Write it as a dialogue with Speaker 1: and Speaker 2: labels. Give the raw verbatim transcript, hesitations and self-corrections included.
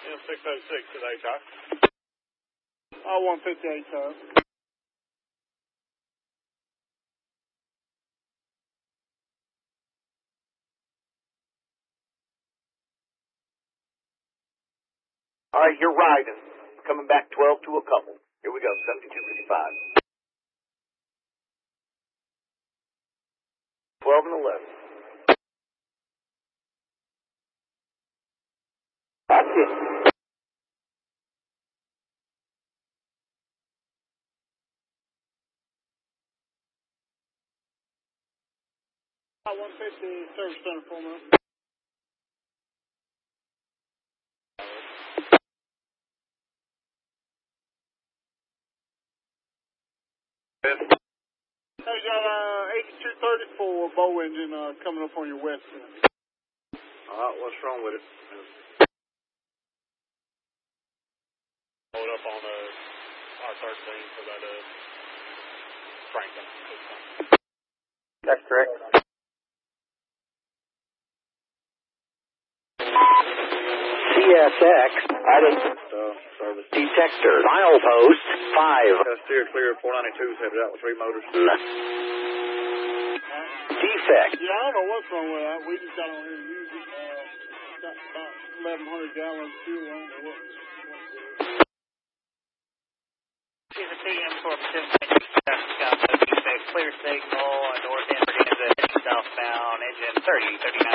Speaker 1: M six oh six today, Ty.
Speaker 2: Oh, one fifty-eight, Ty.
Speaker 3: All right, you're riding. Coming back twelve to a couple. Here we go, seventy-two fifty-five. twelve and eleven. That's it.
Speaker 2: one fifty, service center for me. Hey, got uh, eighty-two thirty-four bow engine uh, coming up on your west end.
Speaker 1: All right, what's wrong with it? Hold up on uh, R thirteen for that uh, Franklin.
Speaker 3: That's correct. C S X, adding
Speaker 1: Uh, service.
Speaker 3: detector, milepost, five.
Speaker 1: Uh, steer clear, four ninety-two is headed out with three motors.
Speaker 3: Defect.
Speaker 2: Yeah, I don't know what's wrong with that. We just got on here to use it. Uh, got about eleven hundred gallons of fuel on it. What,
Speaker 4: Here's a T M for Scott, clear signal, and north end for southbound, engine thirty thirty-nine.